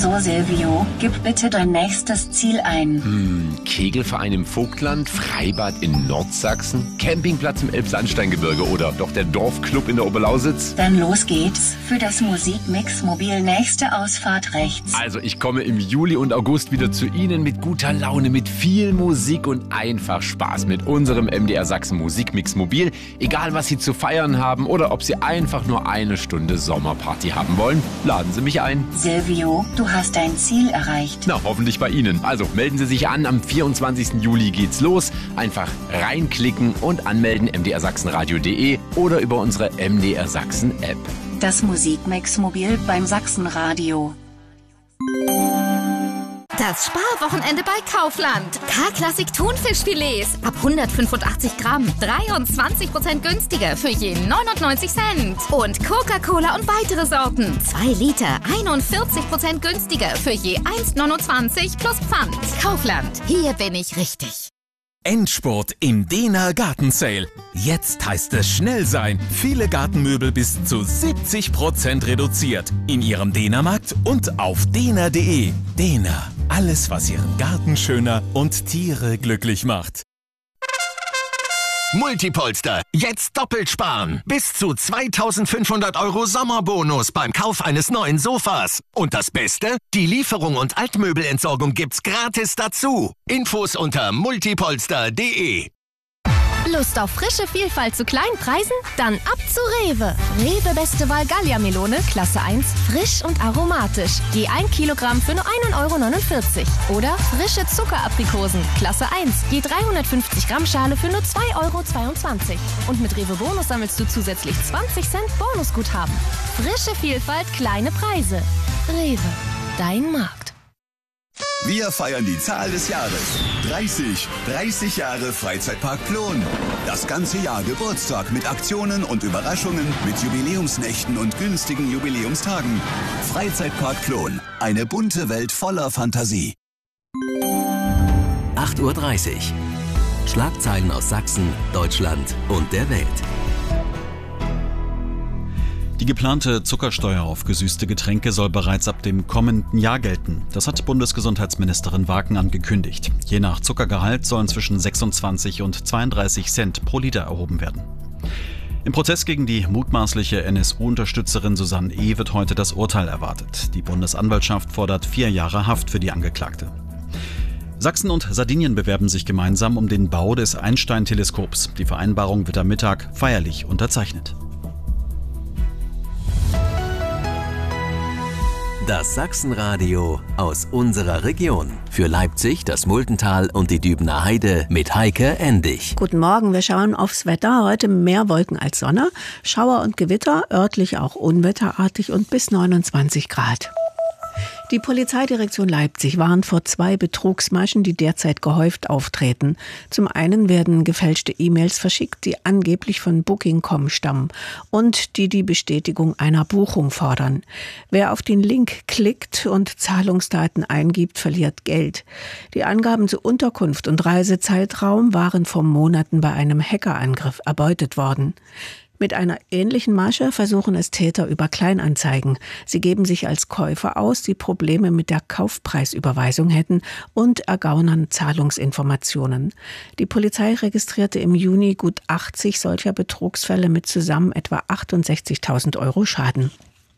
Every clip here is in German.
So, Silvio, gib bitte dein nächstes Ziel ein. Kegelverein im Vogtland, Freibad in Nordsachsen, Campingplatz im Elbsandsteingebirge oder doch der Dorfclub in der Oberlausitz? Dann los geht's. Für das Musikmix Mobil nächste Ausfahrt rechts. Also ich komme im Juli und August wieder zu Ihnen mit guter Laune, mit viel Musik und einfach Spaß mit unserem MDR Sachsen Musikmix Mobil. Egal was Sie zu feiern haben oder ob Sie einfach nur eine Stunde Sommerparty haben wollen, laden Sie mich ein. Silvio, du hast dein Ziel erreicht. Na, hoffentlich bei Ihnen. Also melden Sie sich an, am 24. Juli geht's los. Einfach reinklicken und anmelden mdrsachsenradio.de oder über unsere MDR Sachsen App. Das Musikmix Mobil beim Sachsenradio. Das Sparwochenende bei Kaufland. K-Klassik Thunfischfilets ab 185 Gramm. 23% günstiger für je 99 Cent. Und Coca-Cola und weitere Sorten. 2 Liter, 41% günstiger für je 1,29 plus Pfand. Kaufland, hier bin ich richtig. Endspurt im Dehner Gartensale. Jetzt heißt es schnell sein. Viele Gartenmöbel bis zu 70% reduziert. In Ihrem Dehnermarkt und auf dehner.de. Dehner. Alles, was Ihren Garten schöner und Tiere glücklich macht. Multipolster, jetzt doppelt sparen. Bis zu 2.500 € Sommerbonus beim Kauf eines neuen Sofas. Und das Beste? Die Lieferung und Altmöbelentsorgung gibt's gratis dazu. Infos unter multipolster.de. Lust auf frische Vielfalt zu kleinen Preisen? Dann ab zu Rewe. Rewe Beste Wahl Gallia-Melone, Klasse 1, frisch und aromatisch. Je 1 Kilogramm für nur 1,49 €. Oder frische Zuckeraprikosen, Klasse 1, je 350 Gramm Schale für nur 2,22 €. Und mit Rewe Bonus sammelst du zusätzlich 20 Cent Bonusguthaben. Frische Vielfalt, kleine Preise. Rewe, dein Markt. Wir feiern die Zahl des Jahres. 30 Jahre Freizeitpark Plon. Das ganze Jahr Geburtstag mit Aktionen und Überraschungen, mit Jubiläumsnächten und günstigen Jubiläumstagen. Freizeitpark Plon. Eine bunte Welt voller Fantasie. 8:30 Uhr. Schlagzeilen aus Sachsen, Deutschland und der Welt. Die geplante Zuckersteuer auf gesüßte Getränke soll bereits ab dem kommenden Jahr gelten. Das hat Bundesgesundheitsministerin Wagen angekündigt. Je nach Zuckergehalt sollen zwischen 26 und 32 Cent pro Liter erhoben werden. Im Prozess gegen die mutmaßliche NSU-Unterstützerin Susanne E. wird heute das Urteil erwartet. Die Bundesanwaltschaft fordert 4 Jahre Haft für die Angeklagte. Sachsen und Sardinien bewerben sich gemeinsam um den Bau des Einstein-Teleskops. Die Vereinbarung wird am Mittag feierlich unterzeichnet. Das Sachsenradio aus unserer Region. Für Leipzig, das Multental und die Dübener Heide mit Heike Endig. Guten Morgen, wir schauen aufs Wetter. Heute mehr Wolken als Sonne. Schauer und Gewitter, örtlich auch unwetterartig und bis 29 Grad. Die Polizeidirektion Leipzig warnt vor 2 Betrugsmaschen, die derzeit gehäuft auftreten. Zum einen werden gefälschte E-Mails verschickt, die angeblich von Booking.com stammen und die Bestätigung einer Buchung fordern. Wer auf den Link klickt und Zahlungsdaten eingibt, verliert Geld. Die Angaben zu Unterkunft und Reisezeitraum waren vor Monaten bei einem Hackerangriff erbeutet worden. Mit einer ähnlichen Masche versuchen es Täter über Kleinanzeigen. Sie geben sich als Käufer aus, die Probleme mit der Kaufpreisüberweisung hätten und ergaunern Zahlungsinformationen. Die Polizei registrierte im Juni gut 80 solcher Betrugsfälle mit zusammen etwa 68.000 € Schaden.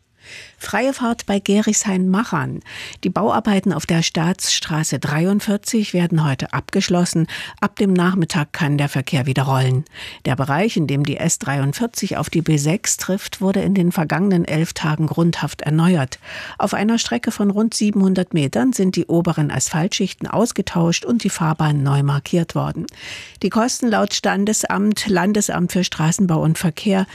Freie Fahrt bei Gerichshain-Machern. Die Bauarbeiten auf der Staatsstraße 43 werden heute abgeschlossen. Ab dem Nachmittag kann der Verkehr wieder rollen. Der Bereich, in dem die S43 auf die B6 trifft, wurde in den vergangenen 11 Tagen grundhaft erneuert. Auf einer Strecke von rund 700 Metern sind die oberen Asphaltschichten ausgetauscht und die Fahrbahn neu markiert worden. Die Kosten laut Landesamt für Straßenbau und Verkehr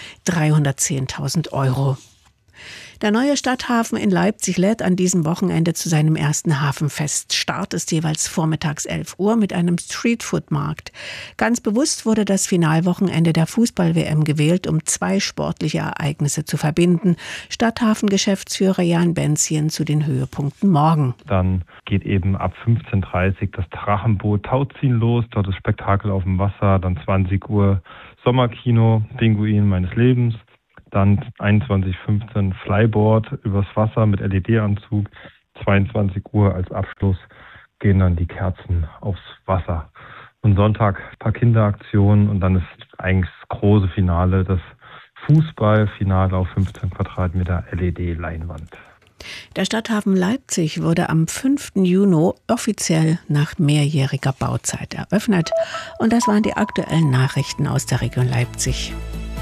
310.000 €. Der neue Stadthafen in Leipzig lädt an diesem Wochenende zu seinem ersten Hafenfest. Start ist jeweils vormittags 11 Uhr mit einem Streetfood-Markt. Ganz bewusst wurde das Finalwochenende der Fußball-WM gewählt, um 2 sportliche Ereignisse zu verbinden. Stadthafen-Geschäftsführer Jan Benzien zu den Höhepunkten morgen. Dann geht eben ab 15:30 Uhr das Drachenboot Tauziehen los. Dort ist Spektakel auf dem Wasser. Dann 20 Uhr Sommerkino, Pinguin meines Lebens. Dann 21:15 Flyboard übers Wasser mit LED-Anzug. 22 Uhr als Abschluss gehen dann die Kerzen aufs Wasser. Und Sonntag ein paar Kinderaktionen und dann ist eigentlich das große Finale, das Fußballfinale auf 15 Quadratmeter LED-Leinwand. Der Stadthafen Leipzig wurde am 5. Juni offiziell nach mehrjähriger Bauzeit eröffnet. Und das waren die aktuellen Nachrichten aus der Region Leipzig.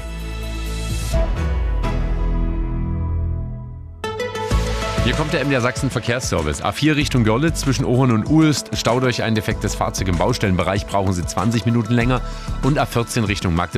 Hier kommt der MDR Sachsen Verkehrsservice. A4 Richtung Görlitz zwischen Ohren und Uelst. Staut euch ein defektes Fahrzeug im Baustellenbereich, brauchen Sie 20 Minuten länger. Und A14 Richtung Magdeburg.